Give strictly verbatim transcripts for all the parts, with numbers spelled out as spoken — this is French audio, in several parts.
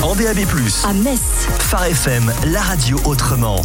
en D A B plus, à Metz. Phare F M, la radio autrement.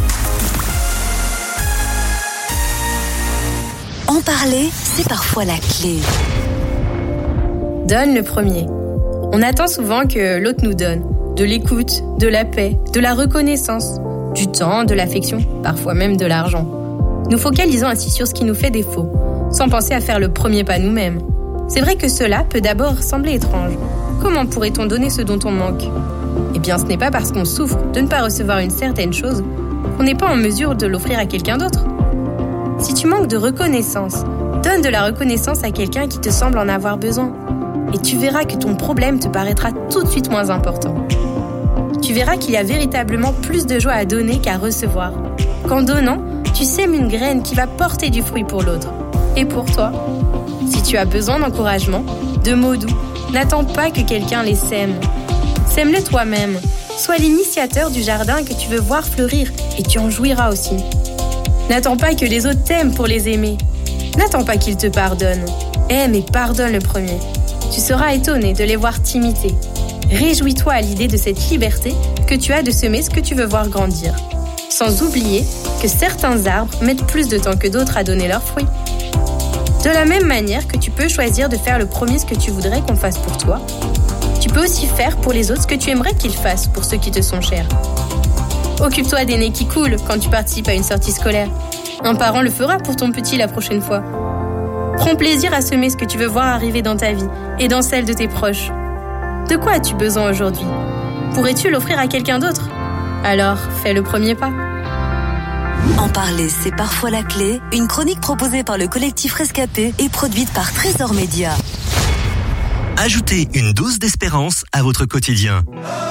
En parler, c'est parfois la clé. Donne le premier. On attend souvent que l'autre nous donne de l'écoute, de la paix, de la reconnaissance, du temps, de l'affection, parfois même de l'argent. Nous focalisons ainsi sur ce qui nous fait défaut, sans penser à faire le premier pas nous-mêmes. C'est vrai que cela peut d'abord sembler étrange. Comment pourrait-on donner ce dont on manque ? Eh bien, ce n'est pas parce qu'on souffre de ne pas recevoir une certaine chose qu'on n'est pas en mesure de l'offrir à quelqu'un d'autre. Si tu manques de reconnaissance, donne de la reconnaissance à quelqu'un qui te semble en avoir besoin. Et tu verras que ton problème te paraîtra tout de suite moins important. Tu verras qu'il y a véritablement plus de joie à donner qu'à recevoir. Qu'en donnant, tu sèmes une graine qui va porter du fruit pour l'autre. Et pour toi. Si tu as besoin d'encouragement, de mots doux, n'attends pas que quelqu'un les sème. Sème-le toi-même. Sois l'initiateur du jardin que tu veux voir fleurir et tu en jouiras aussi. N'attends pas que les autres t'aiment pour les aimer. N'attends pas qu'ils te pardonnent. Aime et pardonne le premier. Tu seras étonné de les voir t'imiter. Réjouis-toi à l'idée de cette liberté que tu as de semer ce que tu veux voir grandir. Sans oublier que certains arbres mettent plus de temps que d'autres à donner leurs fruits. De la même manière que tu peux choisir de faire le premier ce que tu voudrais qu'on fasse pour toi, tu peux aussi faire pour les autres ce que tu aimerais qu'ils fassent pour ceux qui te sont chers. Occupe-toi des nez qui coulent quand tu participes à une sortie scolaire. Un parent le fera pour ton petit la prochaine fois. Prends plaisir à semer ce que tu veux voir arriver dans ta vie et dans celle de tes proches. De quoi as-tu besoin aujourd'hui ? Pourrais-tu l'offrir à quelqu'un d'autre ? Alors, fais le premier pas. En parler, c'est parfois la clé. Une chronique proposée par le collectif Rescapé et produite par Trésor Média. Ajoutez une dose d'espérance à votre quotidien.